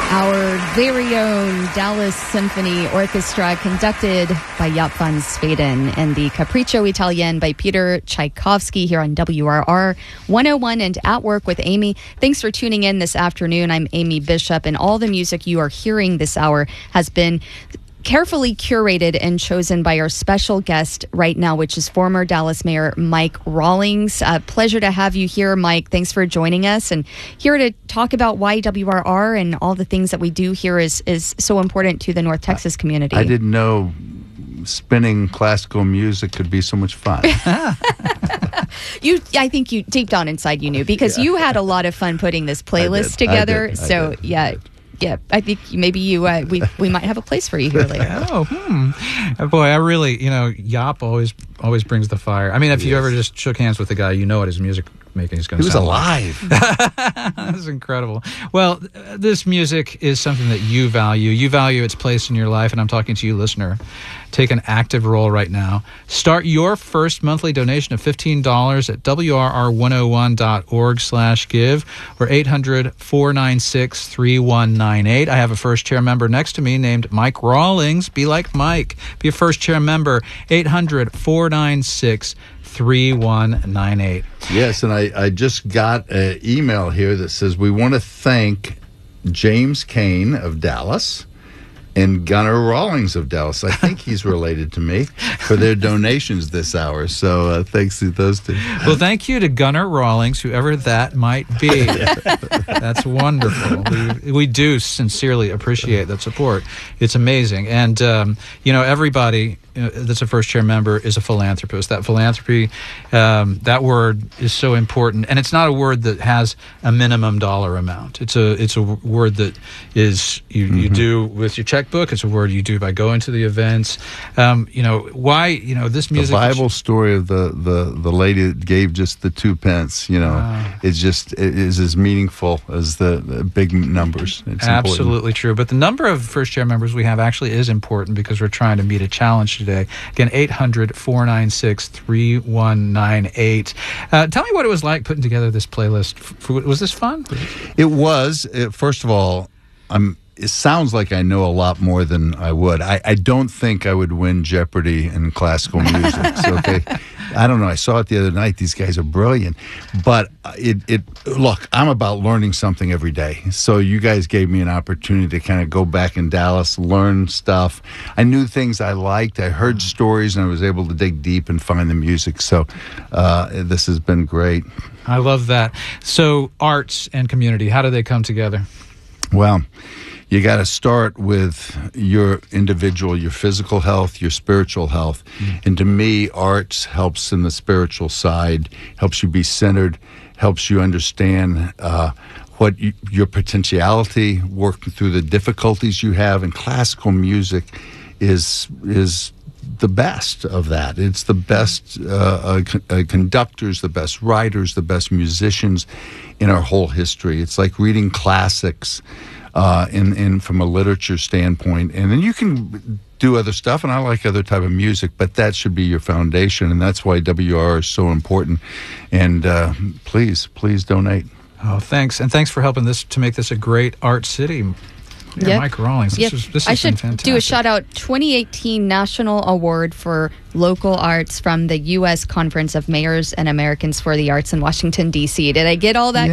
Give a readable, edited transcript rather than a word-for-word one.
Our very own Dallas Symphony Orchestra, conducted by Jaap van Zweden, and the Capriccio Italien by Peter Tchaikovsky here on WRR 101 and At Work with Amy. Thanks for tuning in this afternoon. I'm Amy Bishop, and all the music you are hearing this hour has been carefully curated and chosen by our special guest right now, which is former Dallas Mayor Mike Rawlings. Pleasure to have you here, Mike. Thanks for joining us, and here to talk about why WRR and all the things that we do here is so important to the North Texas community. I didn't know spinning classical music could be so much fun. I think you deep down inside you knew, because you had a lot of fun putting this playlist together. I did. Yeah, I think maybe we might have a place for you here later. Boy, I really, Jaap always brings the fire. I mean, if you ever just shook hands with the guy, you know what his music making is going to sound like. He was alive. That's incredible. Well, this music is something that you value. You value its place in your life, and I'm talking to you, listener. Take an active role right now. Start your first monthly donation of $15 at WRR101.org/give or 800-496-3198. I have a first chair member next to me named Mike Rawlings. Be like Mike. Be a first chair member. 800-496-3198. Yes, and I just got an email here that says we want to thank James Kane of Dallas and Gunnar Rawlings of Dallas. I think he's related to me, for their donations this hour. So thanks to those two. Well, thank you to Gunnar Rawlings, whoever that might be. That's wonderful. We do sincerely appreciate that support. It's amazing. And, everybody that's a first chair member is a philanthropist. That philanthropy, that word is so important. And it's not a word that has a minimum dollar amount. It's a word that is you do with your checkbook. It's a word you do by going to the events. This music. The Bible story of the lady that gave just the 2 pence, it is as meaningful as the big numbers. It's absolutely true. But the number of first chair members we have actually is important, because we're trying to meet a challenge today. Again, 800-496-3198. Tell me what it was like putting together this playlist. Was this fun? It was. First of all, it sounds like I know a lot more than I would. I don't think I would win Jeopardy in classical music. So, okay, I don't know. I saw it the other night. These guys are brilliant. But look, I'm about learning something every day. So you guys gave me an opportunity to kind of go back in Dallas, learn stuff. I knew things I liked. I heard stories, and I was able to dig deep and find the music. So this has been great. I love that. So arts and community, how do they come together? Well, you got to start with your individual, your physical health, your spiritual health. And to me, arts helps in the spiritual side, helps you be centered, helps you understand your potentiality, working through the difficulties you have. And classical music is the best of that. It's the best conductors, the best writers, the best musicians in our whole history. It's like reading classics from a literature standpoint, and then you can do other stuff, and I like other type of music, but that should be your foundation, and that's why WR is so important. And please donate. Oh, thanks, and thanks for helping to make this a great art city. Yeah, Mike Rawlings. This has I should been fantastic. Do a shout out. 2018 National Award for Local Arts from the U.S. Conference of Mayors and Americans for the Arts in Washington, D.C. Did I get all that